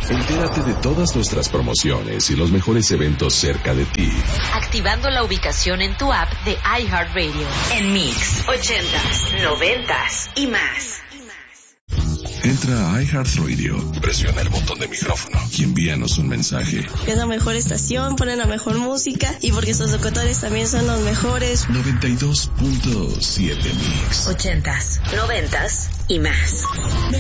Entérate de todas nuestras promociones y los mejores eventos cerca de ti. Activando la ubicación en tu app de iHeartRadio. En Mix, 80s, 90s y más. Entra a iHeartRadio, presiona el botón de micrófono y envíanos un mensaje. Es la mejor estación, ponen la mejor música y porque sus locutores también son los mejores. 92.7 Mix. 80s, 90s y más.